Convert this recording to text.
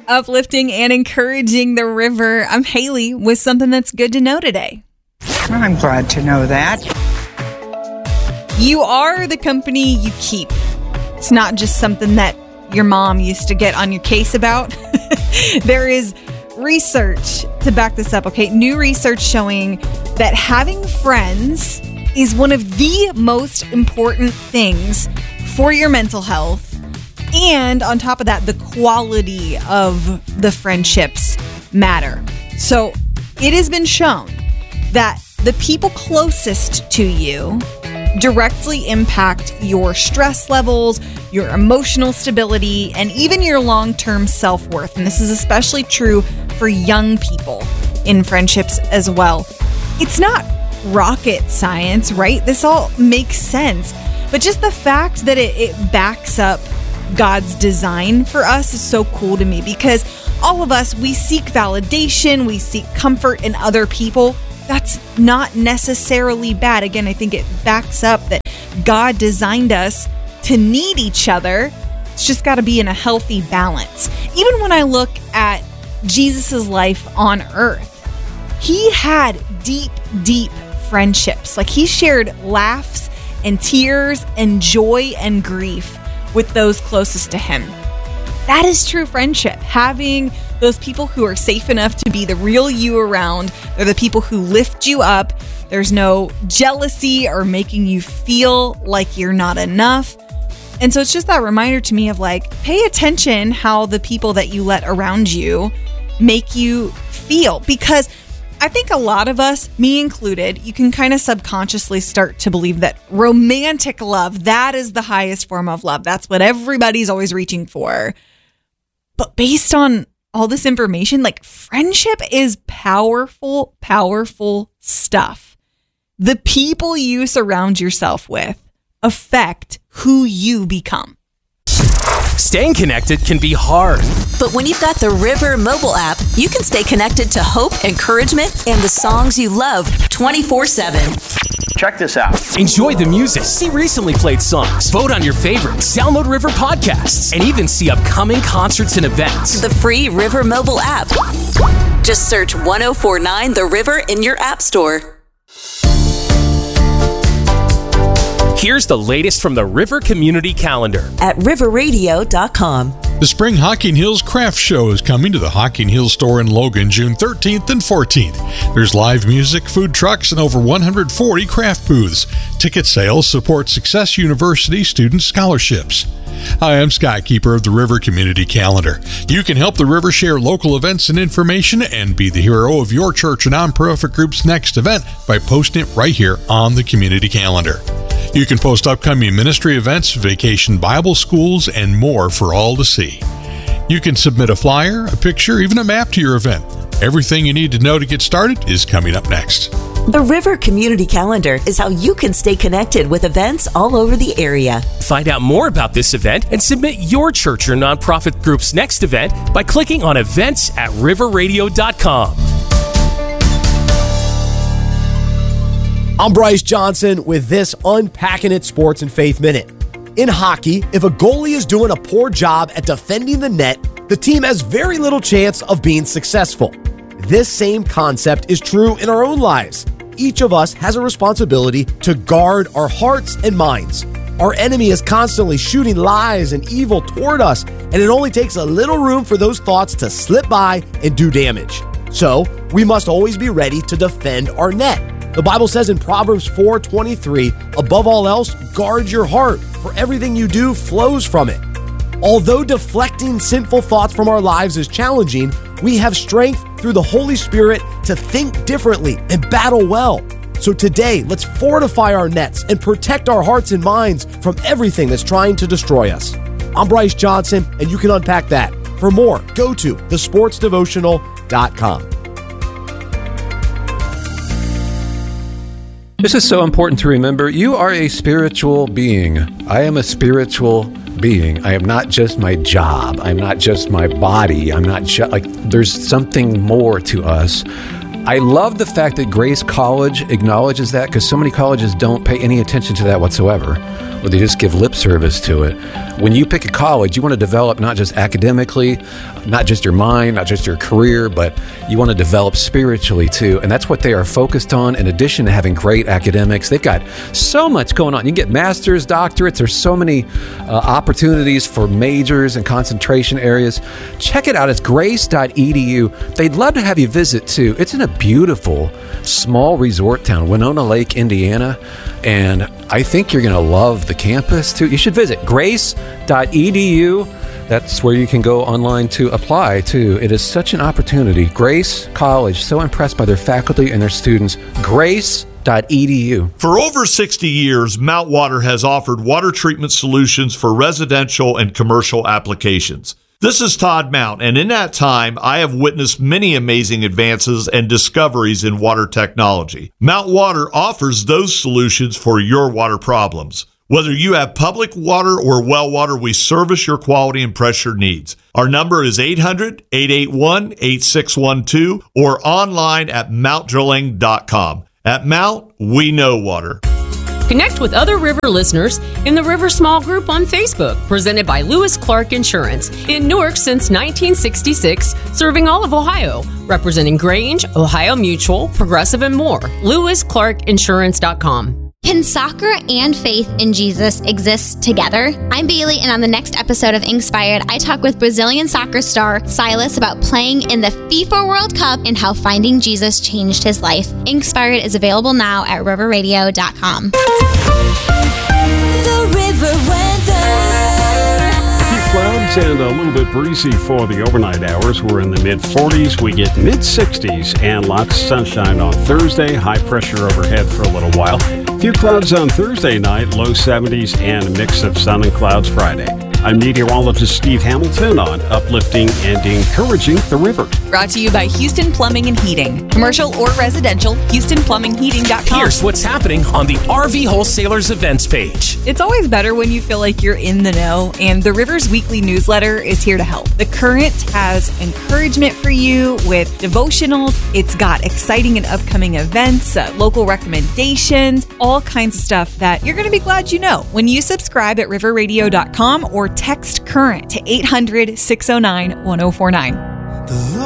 uplifting and encouraging the river. I'm Haley with something that's good to know today. I'm glad to know that. You are the company you keep. It's not just something that your mom used to get on your case about. There is research to back this up, okay? New research showing that having friends is one of the most important things for your mental health. And on top of that, the quality of the friendships matter. So it has been shown that the people closest to you directly impact your stress levels, your emotional stability, and even your long-term self-worth. And this is especially true for young people in friendships as well. It's not rocket science, right? This all makes sense. But just the fact that it backs up God's design for us is so cool to me, because all of us, we seek validation, we seek comfort in other people. That's not necessarily bad. Again, I think it backs up that God designed us to need each other. It's just got to be in a healthy balance. Even when I look at Jesus's life on earth, he had deep, deep friendships. Like, he shared laughs and tears and joy and grief with those closest to him. That is true friendship. Having those people who are safe enough to be the real you around. They're the people who lift you up. There's no jealousy or making you feel like you're not enough. And so it's just that reminder to me of like, pay attention how the people that you let around you make you feel. Because I think a lot of us, me included, you can kind of subconsciously start to believe that romantic love, that is the highest form of love. That's what everybody's always reaching for. But based on all this information, like, friendship is powerful, powerful stuff. The people you surround yourself with affect who you become. Staying connected can be hard. But when you've got the River mobile app, you can stay connected to hope, encouragement, and the songs you love 24/7. Check this out. Enjoy the music, see recently played songs, vote on your favorites, download River podcasts, and even see upcoming concerts and events. The free River mobile app. Just search 1049 The River in your app store. Here's the latest from the River Community Calendar at riverradio.com. The Spring Hocking Hills Craft Show is coming to the Hocking Hills store in Logan June 13th and 14th. There's live music, food trucks, and over 140 craft booths. Ticket sales support Success University student scholarships. Hi, I'm Scott, keeper of the River Community Calendar. You can help the River share local events and information and be the hero of your church or nonprofit group's next event by posting it right here on the Community Calendar. You can post upcoming ministry events, vacation Bible schools, and more for all to see. You can submit a flyer, a picture, even a map to your event. Everything you need to know to get started is coming up next. The River Community Calendar is how you can stay connected with events all over the area. Find out more about this event and submit your church or nonprofit group's next event by clicking on events at riverradio.com. I'm Bryce Johnson with this Unpacking It Sports and Faith Minute. In hockey, if a goalie is doing a poor job at defending the net, the team has very little chance of being successful. This same concept is true in our own lives. Each of us has a responsibility to guard our hearts and minds. Our enemy is constantly shooting lies and evil toward us, and it only takes a little room for those thoughts to slip by and do damage. So, we must always be ready to defend our net. The Bible says in Proverbs 4:23, above all else, guard your heart, for everything you do flows from it. Although deflecting sinful thoughts from our lives is challenging, we have strength through the Holy Spirit to think differently and battle well. So today, let's fortify our nets and protect our hearts and minds from everything that's trying to destroy us. I'm Bryce Johnson, and you can unpack that. For more, go to thesportsdevotional.com. This is so important to remember. You are a spiritual being. I am a spiritual being. I am not just my job. I'm not just my body. I'm not just there's something more to us. I love the fact that Grace College acknowledges that, because so many colleges don't pay any attention to that whatsoever, or they just give lip service to it. When you pick a college, you want to develop not just academically, not just your mind, not just your career, but you want to develop spiritually too. And that's what they are focused on. In addition to having great academics, they've got so much going on. You can get master's, doctorates. There's so many opportunities for majors and concentration areas. Check it out. It's grace.edu. They'd love to have you visit too. It's in a beautiful, small resort town, Winona Lake, Indiana. And I think you're going to love the campus too. You should visit grace.edu. That's where you can go online to apply too. It is such an opportunity. Grace College, so impressed by their faculty and their students. Grace.edu. For over 60 years, Mount Water has offered water treatment solutions for residential and commercial applications. This is Todd Mount, and in that time, I have witnessed many amazing advances and discoveries in water technology. Mount Water offers those solutions for your water problems. Whether you have public water or well water, we service your quality and pressure needs. Our number is 800-881-8612 or online at mountdrilling.com. At Mount, we know water. Connect with other River listeners in the River Small Group on Facebook, presented by Lewis Clark Insurance. In Newark since 1966, serving all of Ohio, representing Grange, Ohio Mutual, Progressive, and more. LewisClarkInsurance.com. Can soccer and faith in Jesus exist together? I'm Bailey, and on the next episode of Inspired, I talk with Brazilian soccer star Silas about playing in the FIFA World Cup and how finding Jesus changed his life. Inspired is available now at riverradio.com. The River Weather. Clouds and a little bit breezy for the overnight hours. We're in the mid-40s. We get mid-60s and lots of sunshine on Thursday. High pressure overhead for a little while. Few clouds on Thursday night, low 70s, and a mix of sun and clouds Friday. I'm meteorologist Steve Hamilton on uplifting and encouraging the river. Brought to you by Houston Plumbing and Heating. Commercial or residential, HoustonPlumbingHeating.com. Here's what's happening on the RV Wholesalers events page. It's always better when you feel like you're in the know, and the River's weekly newsletter is here to help. The Current has encouragement for you with devotionals. It's got exciting and upcoming events, local recommendations, all kinds of stuff that you're going to be glad you know when you subscribe at riverradio.com or text Current to 800-609-1049.